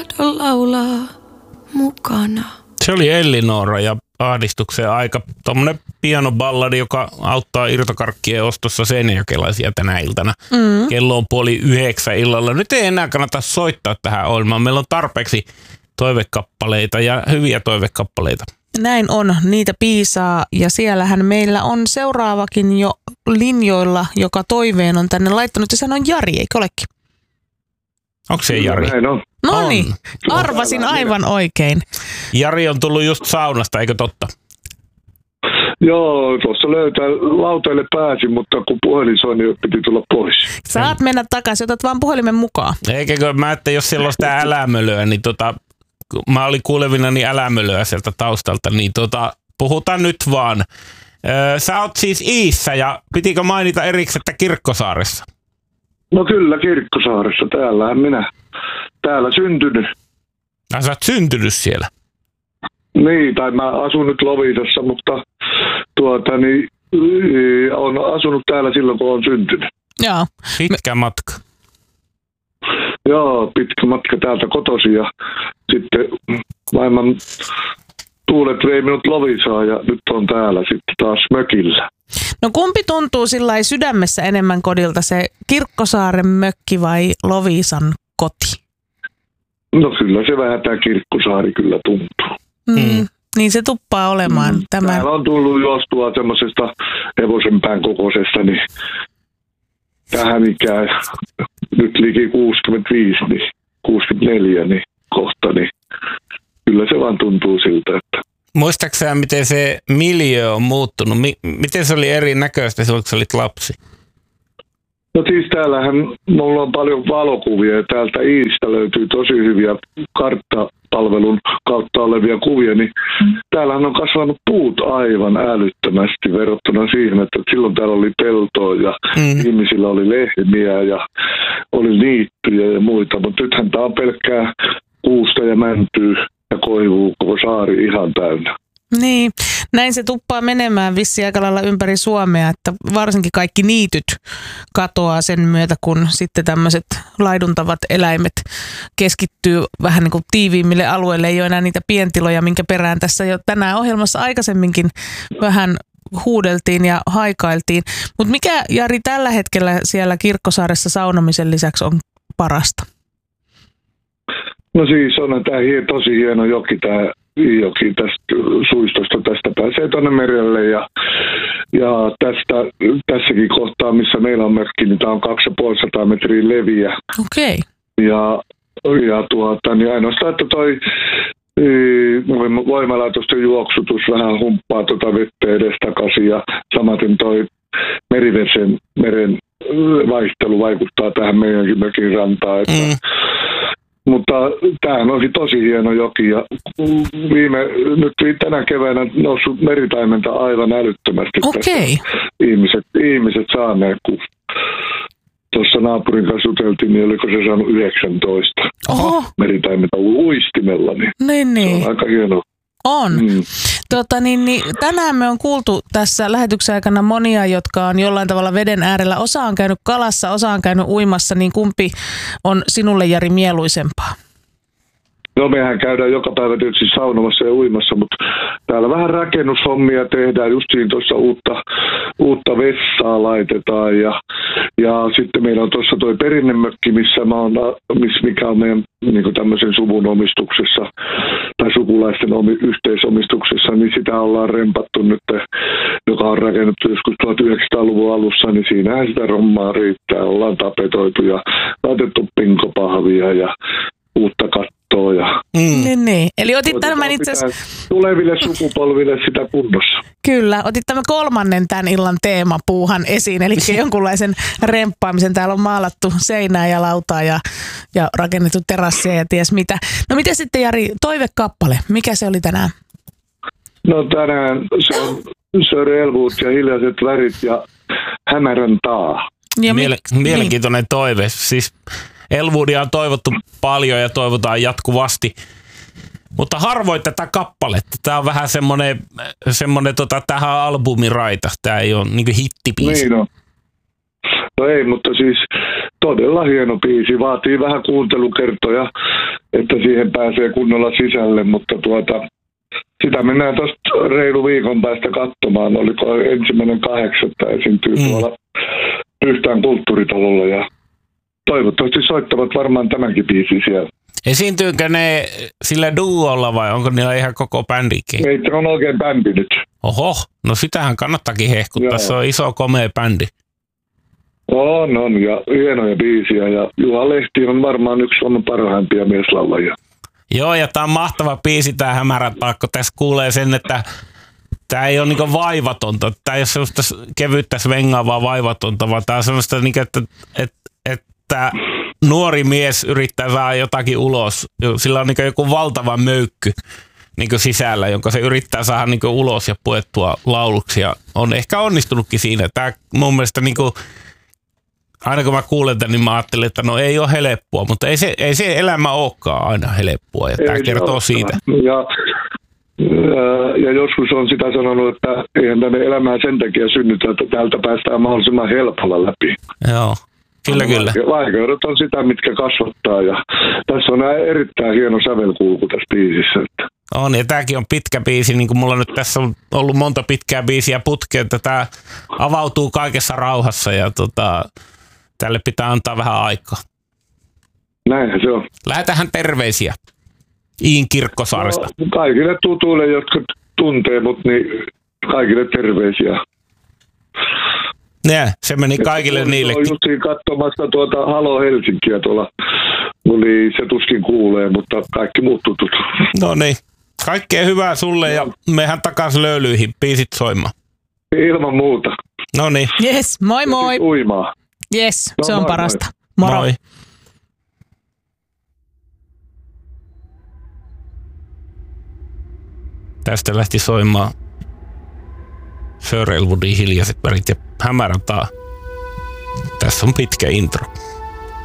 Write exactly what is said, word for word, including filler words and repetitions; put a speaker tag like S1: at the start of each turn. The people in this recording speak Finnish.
S1: tahdo laulaa mukana.
S2: Se oli Ellinora ja ahdistuksen aika. Tuommoinen pianoballadi, joka auttaa irtokarkkien ostossa seinäjokelaisia tänä iltana. Mm. Kello on puoli yhdeksän illalla. Nyt ei enää kannata soittaa tähän ohjelmaan. Meillä on tarpeeksi toivekappaleita ja hyviä toivekappaleita.
S3: Näin on, niitä piisaa ja siellähän meillä on seuraavakin jo linjoilla, joka toiveen on tänne laittanut ja sen on Jari, eikö olekin?
S2: Onko se Jari?
S4: Näin on.
S3: No niin, arvasin aivan oikein.
S2: Jari on tullut just saunasta, eikö totta?
S4: Joo, tuossa löytää lauteille pääsin, mutta kun puhelin soi, niin piti tulla pois.
S3: Saat mennä takaisin, otat vaan puhelimen mukaan.
S2: Eikäkö mä, että jos siellä on sitä älämölöä, niin tota, mä olin kuulevina niin älämölöä sieltä taustalta, niin tota, puhutaan nyt vaan. Öö, sä oot siis Iissä ja pitikö mainita erikseen, että Kirkkosaaressa?
S4: No kyllä, Kirkkosaaressa. Täällähän minä. Täällä syntynyt.
S2: Ja sä oot syntynyt siellä?
S4: Niin, tai mä asun nyt Loviisassa, mutta tuota, niin, on asunut täällä silloin, kun on syntynyt.
S3: Joo.
S2: Pitkä matka.
S4: Joo, pitkä matka täältä kotoisin ja sitten maailman tuulet vei minut Loviisaan ja nyt on täällä sitten taas mökillä.
S3: No kumpi tuntuu sillai sydämessä enemmän kodilta, se Kirkkosaaren mökki vai Loviisan koti?
S4: No kyllä se vähän tämä Kirkkosaari kyllä tuntuu.
S3: Mm. Niin se tuppaa olemaan.
S4: Mm.
S3: Tämä.
S4: Täällä on tullut juostua semmoisesta hevosenpään kokoisesta, niin tähän ikään nyt liki kuusikymmentäviisi, niin kuusikymmentäneljä, niin kohta, niin kyllä se vaan tuntuu siltä, että...
S2: Muistaaksä sä, miten se miljöö on muuttunut? Mi- miten se oli eri näköistä silloin, kun sä olit lapsi?
S4: No siis täällähän mulla on paljon valokuvia ja täältä Iistä löytyy tosi hyviä karttapalvelun kautta olevia kuvia, niin täällähän on kasvanut puut aivan älyttömästi verrattuna siihen, että silloin täällä oli peltoa ja mm. ihmisillä oli lehmiä ja oli niittyjä ja muita, mutta nythän tää on pelkkää kuusta ja mäntyä ja koivuu koko saari ihan täynnä.
S3: Niin, näin se tuppaa menemään vissiin aika lailla ympäri Suomea, että varsinkin kaikki niityt katoaa sen myötä, kun sitten tämmöiset laiduntavat eläimet keskittyy vähän niin kuin tiiviimmille alueille. Ei ole enää niitä pientiloja, minkä perään tässä jo tänään ohjelmassa aikaisemminkin vähän huudeltiin ja haikailtiin. Mutta mikä, Jari, tällä hetkellä siellä Kirkkosaaressa saunomisen lisäksi on parasta?
S4: No siis on tämä tosi hieno joki, tämä joki tästä suistosta, tästä pääsee tuonne merelle ja, ja tästä, tässäkin kohtaa, missä meillä on mökki, niin tämä on kaksisataaviisikymmentä metriä leviä.
S3: Okei.
S4: Okay. Ja, ja tuota, niin ainoastaan, että toi voimalaitosten juoksutus vähän humppaa tuota vettä edestakaisin ja samaten toi merivesen, meren vaihtelu vaikuttaa tähän meidänkin mökin rantaan, että mm. Mutta tämähän onkin tosi hieno joki ja viime, nyt tänä keväänä noussut meritaimenta aivan älyttömästi.
S3: Okei.
S4: Ihmiset, ihmiset saaneet, kun tuossa naapurin kanssa juteltiin, niin oliko se saanut yhdeksäntoista
S3: Oho.
S4: meritaimenta uistimella, niin,
S3: niin, niin.
S4: se on aika hieno.
S3: On. Mm. Tota, niin, niin, tänään me on kuultu tässä lähetyksen aikana monia, jotka on jollain tavalla veden äärellä. Osa on käynyt kalassa, osa on käynyt uimassa, niin kumpi on sinulle, Jari, mieluisempaa?
S4: No mehän käydään joka päivä tietysti saunomassa ja uimassa, mutta täällä vähän rakennushommia tehdään. Justiin tuossa uutta, uutta vessaa laitetaan ja, ja sitten meillä on tuossa toi perinnemökki, missä mä oon, mikä on meidän niin tämmöisen suvun omistuksessa tai sukulaisten omi, yhteisomistuksessa, niin sitä ollaan rempattu nyt, joka on rakennettu joskus tuhatyhdeksänsataaluvun alussa, niin siinähän sitä rommaa riittää. Ollaan tapetoitu ja laitettu pinkopahvia ja uutta kattoa. Ja
S3: mm. niin, niin. Eli otit tämän itse asiassa
S4: tuleville sukupolville sitä kunnossa.
S3: Kyllä, otit tämän kolmannen tämän illan teemapuuhan esiin, eli jonkunlaisen remppaamisen. Täällä on maalattu seinää ja lautaa ja, ja rakennettu terassia ja ties mitä. No miten sitten, Jari, toivekappale, mikä se oli tänään?
S4: No tänään se on Sir Elwood ja Hiljaiset värit ja Hämärän taa.
S3: Ja
S2: Miele- mielenkiintoinen niin. toive, siis Elwoodia on toivottu paljon ja toivotaan jatkuvasti, mutta harvoin tätä kappaletta. Tämä on vähän semmoinen, semmoinen tota, tähän albumiraita. Tämä ei ole niin kuin hittibiisi.
S4: Niin on. No ei, mutta siis todella hieno biisi. Vaatii vähän kuuntelukertoja, että siihen pääsee kunnolla sisälle, mutta tuota, sitä mennään tuosta reilu viikon päästä katsomaan. Oliko ensimmäinen kahdeksatta esiintyy mm. tuolla Pyhtään kulttuuritalolla ja toivottavasti soittavat varmaan tämänkin biisin siellä.
S2: Esiintyykö ne sillä duolla vai onko niillä ihan koko bändikin?
S4: Ei, on oikein bändi nyt.
S2: Oho, no sitähän kannattakin hehkuttaa. Joo. Se on iso komea bändi.
S4: On, on ja hienoja biisiä ja Juha Lehti on varmaan yksi Suomen parhaimpia mieslaulajia.
S2: Joo, ja tää on mahtava biisi tää Hämärätaakko. Tässä kuulee sen, että tää ei ole niinku vaivatonta. Tää ei ole sellaista kevyttä svengaavaa vaivatonta, vaan tää on sellaista, niinku, että, että, että nuori mies yrittää saada jotakin ulos. Sillä on niinku joku valtava möykky niinku sisällä, jonka se yrittää saada niinku ulos ja puettua lauluksi. Ja on ehkä onnistunutkin siinä. Tää mun mielestä niinku, aina kun mä kuulen tämän, niin mä ajattelen, että no ei ole helppoa, mutta ei se, ei se elämä olekaan aina helppoa. Ja tämä kertoo ole. Siitä.
S4: Ja, ja joskus on sitä sanonut, että eihän tänne elämää sen takia synnytä, että täältä päästään mahdollisimman helpolla läpi.
S2: Joo. Kyllä, kyllä.
S4: Vaikeudet on sitä, mitkä kasvattaa ja tässä on erittäin hieno sävelkulku tässä biisissä.
S2: On ja tämäkin on pitkä biisi, niin kuin mulla nyt tässä on ollut monta pitkää biisiä putkea, että tämä avautuu kaikessa rauhassa ja tota, tälle pitää antaa vähän aikaa.
S4: Näinhän se on.
S2: Lähetähän terveisiä Iin Kirkkosaaresta.
S4: No, kaikille tutuille, jotka tuntee mut, niin kaikille terveisiä.
S2: Ne, se meni kaikille niillekin.
S4: Olen justiin katsomassa tuota Halo Helsinkiä tuolla, niin se tuskin kuulee, mutta kaikki muut tutut.
S2: No niin, kaikkea hyvää sulle ja mehän takaisin löylyihin, biisit soimaan.
S4: Ilman muuta.
S2: No niin.
S3: Yes, moi moi.
S4: Uimaa.
S3: Yes,
S4: no,
S3: se on
S4: moi,
S3: parasta.
S2: Moi.
S3: Moro.
S2: Moi. Tästä lähti soimaan Sir Elwoodin Hiljaiset värit ja Hämärän taa. Tässä on pitkä intro.